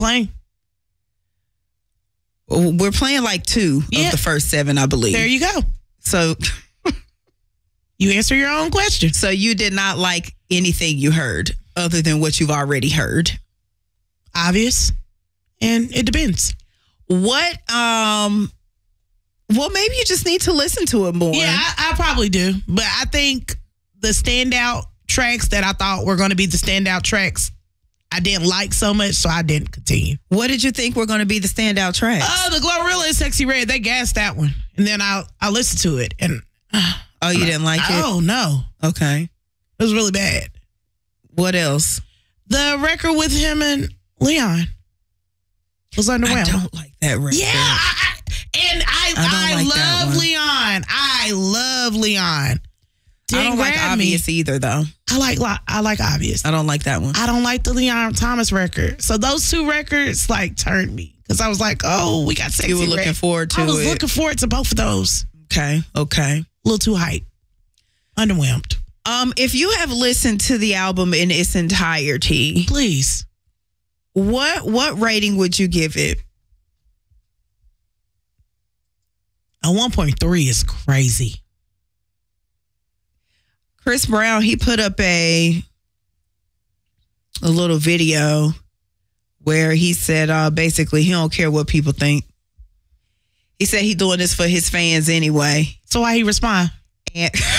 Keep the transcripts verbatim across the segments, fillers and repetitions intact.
Playing. We're playing like two Yeah. of the first seven, I believe. There you go. So You answer your own question. So you did not like anything you heard other than what you've already heard. Obvious. And it depends. What, um, well, maybe you just need to listen to it more. Yeah, I, I probably do. But I think the standout tracks that I thought were going to be the standout tracks, I didn't like so much, so I didn't continue. What did you think were going to be the standout tracks? Oh, uh, the Glorilla and Sexy Red, they gassed that one. And then I I listened to it. and uh, Oh, you didn't like it? Oh, no. Okay. It was really bad. What else? The record with him and Leon was underwhelming. I don't like that record. Yeah, I, I, and I I, I like love Leon. I love Leon. Didn't I don't like Obvious me. either, though. I like I like Obvious. I don't like that one. I don't like the Leon Thomas record. So those two records like turned me because I was like, oh, we got Sexy You were Red. looking forward to it. I was it. looking forward to both of those. Okay, okay. A little too hype. Underwhelmed. Um, if you have listened to the album in its entirety, please, what what rating would you give it? A one point three is crazy. Chris Brown, he put up a a little video where he said uh, basically he don't care what people think. He said he doing this for his fans anyway. So why he respond? And Who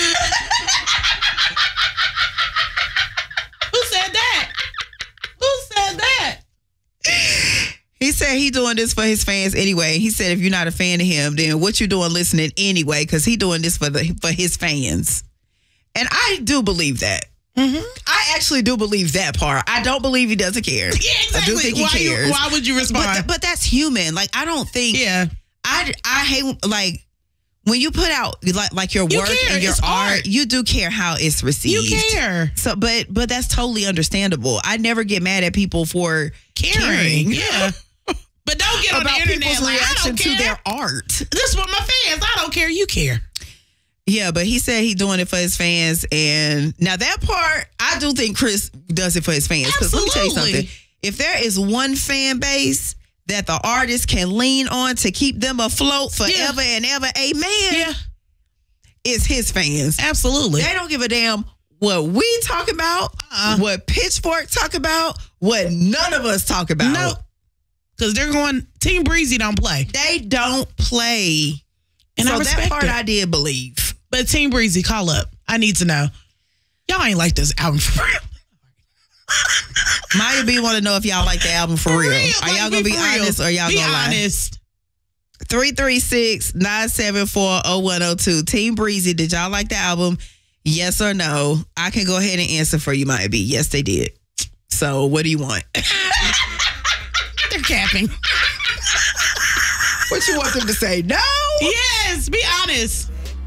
said that? Who said that? He said he doing this for his fans anyway. He said if you're not a fan of him, then what you doing listening anyway? Because he doing this for the for his fans. And I do believe that. Mm-hmm. I actually do believe that part. I don't believe he doesn't care. Yeah, exactly. I do think he why cares. You, why would you respond? But, but that's human. Like, I don't think. Yeah. I, I hate, like, when you put out, like, like your you work care. and your it's art, art, you do care how it's received. You care. So, but but that's totally understandable. I never get mad at people for caring. caring. Yeah. But don't get on about the internet people's like, reaction I don't care. to their art. This is for my fans. I don't care. You care. Yeah, but he said he doing it for his fans. And now that part, I do think Chris does it for his fans. Because let me tell you something. If there is one fan base that the artist can lean on to keep them afloat forever yeah. and ever, amen, yeah. it's his fans. Absolutely. They don't give a damn what we talk about, uh, what Pitchfork talk about, what none of us talk about. No, because they're going, Team Breezy don't play. They don't play. And so I respect that part it. I did believe. But Team Breezy, call up. I need to know. Y'all ain't like this album for real. Maya B want to know if y'all like the album for, for real. real. Are like y'all going to be honest or y'all going to lie? Be honest. three three six, nine seven four, zero one zero two. Team Breezy, did y'all like the album? Yes or no? I can go ahead and answer for you, Maya B. Yes, they did. So what do you want? They're capping. What you want them to say? No? Yes, be honest.